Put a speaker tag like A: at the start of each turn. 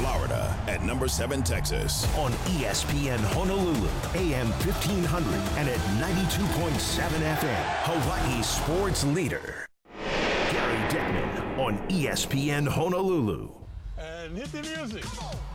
A: Florida, and number 7 Texas.
B: On ESPN Honolulu, AM 1500 and at 92.7 FM, Hawaii's sports leader. Gary Dickman on ESPN Honolulu.
C: And hit the music.